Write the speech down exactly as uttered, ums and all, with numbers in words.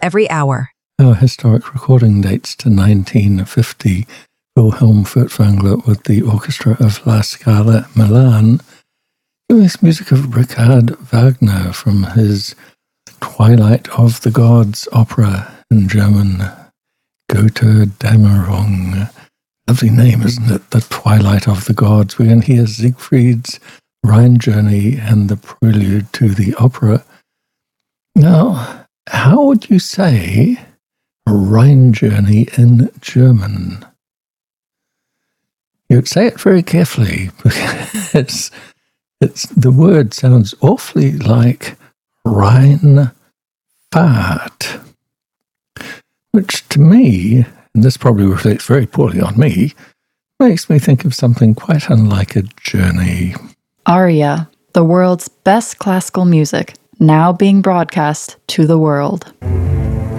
every hour. Our historic recording dates to nineteen fifty. Wilhelm Furtwängler with the Orchestra of La Scala Milan, doing this music of Richard Wagner from his Twilight of the Gods opera in German, Götterdämmerung. Lovely name, isn't it? The Twilight of the Gods. We're going to hear Siegfried's Rhine Journey and the prelude to the opera. Now, how would you say Rhine Journey in German? You would say it very carefully because it's, the word sounds awfully like Rheinfahrt, which to me, and this probably reflects very poorly on me, makes me think of something quite unlike a journey. Aria, the world's best classical music, now being broadcast to the world.